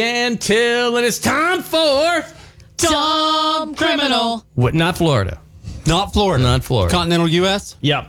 Until and it's time for Dumb Criminal. what? Not Florida. Not Florida. Not Florida. Continental U.S.? Yep.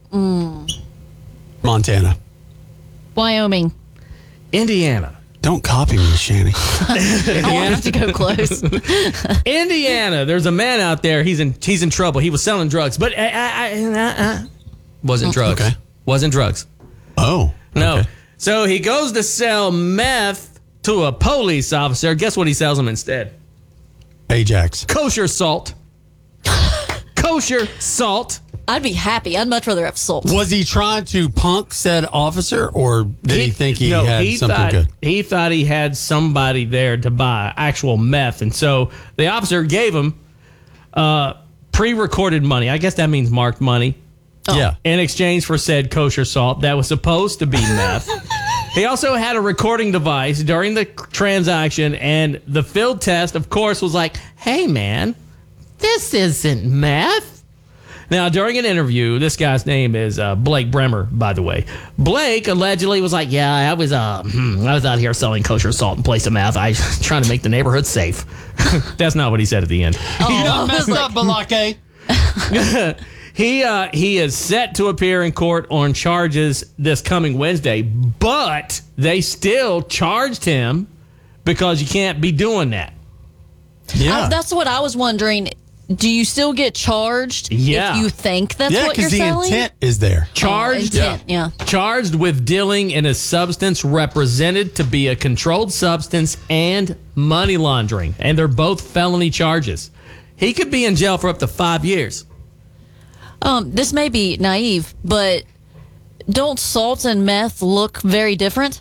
Montana. Wyoming. Indiana. Don't copy me, Shanny. I want us to go close. Indiana. There's a man out there. He's in trouble. He was selling drugs, but wasn't drugs. Okay. Wasn't drugs. Oh. No. Okay. So he goes to sell meth to a police officer. Guess what he sells him instead? Ajax. Kosher salt. Kosher salt. I'd be happy. I'd much rather have salt. Was he trying to punk said officer, or did he think he had something thought, good? He thought he had somebody there to buy actual meth. And so the officer gave him pre-recorded money. I guess that means marked money. Yeah. In exchange for said kosher salt that was supposed to be meth. He also had a recording device during the transaction, and the field test, of course, was like, hey, man, this isn't meth. Now, during an interview, this guy's name is Blake Bremer, by the way. Blake allegedly was like, yeah, I was out here selling kosher salt in place of meth. I was trying to make the neighborhood safe. That's not what he said at the end. You done messed up, Balake. He is set to appear in court on charges this coming Wednesday, but they still charged him because you can't be doing that. Yeah. That's what I was wondering. Do you still get charged Yeah. if you think that's what you're because the selling? intent is there. Charged, Intent, yeah. charged with dealing in a substance represented to be a controlled substance and money laundering, and they're both felony charges. He could be in jail for up to 5 years. This may be naive, but don't salt and meth look very different?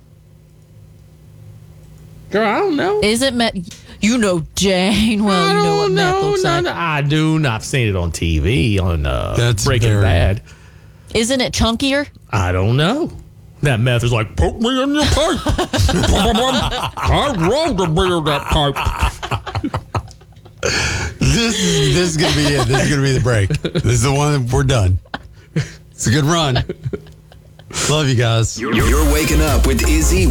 Girl, I don't know. Is it meth? You know Jane well. You know what meth looks like. I do. I've seen it on TV on That's Breaking very- Bad. Isn't it chunkier? I don't know. That meth is like, poke me in your pipe. I wrong to bear that pipe. This is going to be it. This is going to be the break. This is the one that we're done. It's a good run. Love you guys. You're waking up with Izzy,